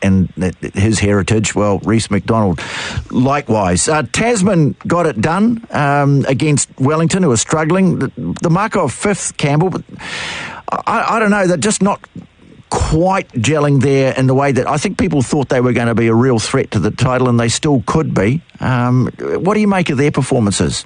and his heritage. Well, Reece McDonald likewise. Tasman got it done against Wellington, who were struggling. The Markov fifth, Campbell, but I don't know, they're just not quite gelling there in the way that I think people thought they were going to be a real threat to the title, and they still could be. What do you make of their performances?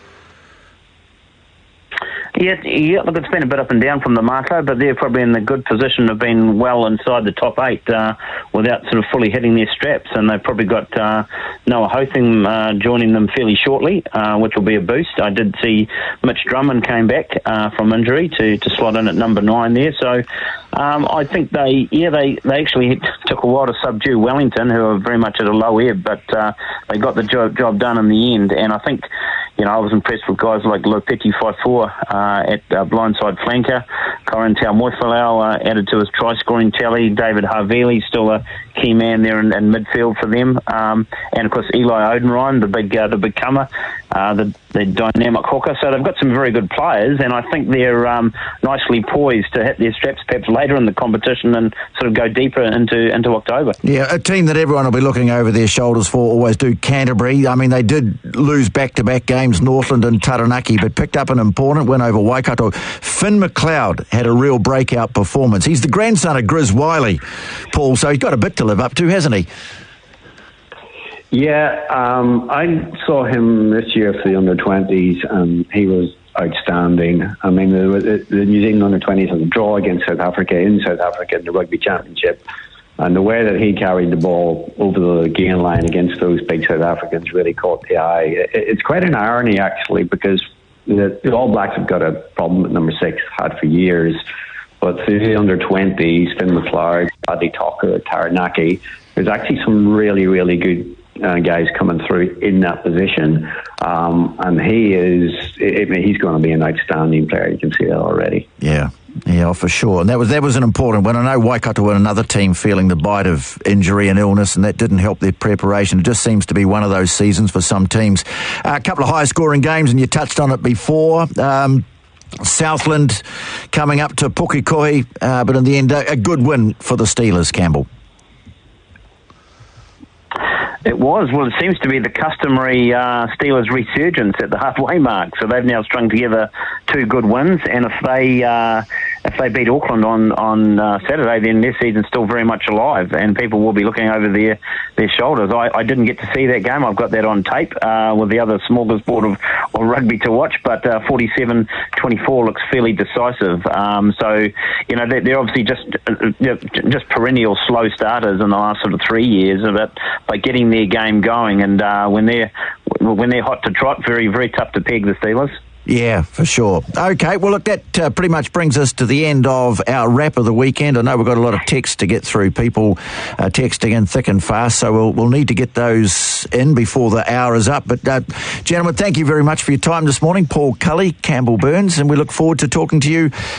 Yeah, look, it's been a bit up and down from the Marco, but they're probably in a good position of being well inside the top 8 without sort of fully hitting their straps, and they've probably got Noah Hotham joining them fairly shortly, which will be a boost. I did see Mitch Drummond came back from injury to slot in at number 9 there, so I think they actually took a while to subdue Wellington, who are very much at a low ebb, but they got the job done in the end, and I think, I was impressed with guys like Lopeti Faifoa at blindside flanker. Corentin Moifalau added to his try-scoring tally. David Havili still a key man there in midfield for them. And, of course, Eli Odenrine, the big comer, the dynamic hooker. So they've got some very good players, and I think they're nicely poised to hit their straps perhaps later in the competition and sort of go deeper into October. Yeah, a team that everyone will be looking over their shoulders for always do, Canterbury. I mean, they did lose back-to-back games, Northland and Taranaki, but picked up an important win over Waikato. Finn McLeod had a real breakout performance. He's the grandson of Grizz Wiley, Paul, so he's got a bit to live up to, hasn't he? Yeah, I saw him this year for the under-20s, and he was outstanding. I mean, the New Zealand under-20s had a draw against South Africa in South Africa in the Rugby Championship, and the way that he carried the ball over the gain line against those big South Africans really caught the eye. It's quite an irony, actually, because the All Blacks have got a problem at number 6, had for years, but through the under-20s, Finn McLeod, Paddy Tucker, Taranaki, there's actually some really, really good guys coming through in that position, and he's going to be an outstanding player. You can see that already. Yeah, for sure. And that was an important one. I know Waikato were another team feeling the bite of injury and illness, and that didn't help their preparation. It just seems to be one of those seasons for some teams. A couple of high-scoring games, and you touched on it before. Southland coming up to Pukekohe, but in the end, a good win for the Steelers, Campbell. It was. Well, it seems to be the customary Steelers resurgence at the halfway mark. So they've now strung together 2 good wins, and if they beat Auckland on Saturday, then their season's still very much alive, and people will be looking over their shoulders. I didn't get to see that game. I've got that on tape with the other smorgasbord of rugby to watch, but 47-24 looks fairly decisive. So, they're obviously just perennial slow starters in the last sort of 3 years, but by getting their game going, and when they're hot to trot, very, very tough to peg, the Steelers. Yeah, for sure. Okay, well, look, that pretty much brings us to the end of our wrap of the weekend. I know we've got a lot of texts to get through, people texting in thick and fast, so we'll need to get those in before the hour is up. But, gentlemen, thank you very much for your time this morning. Paul Cully, Campbell Burns, and we look forward to talking to you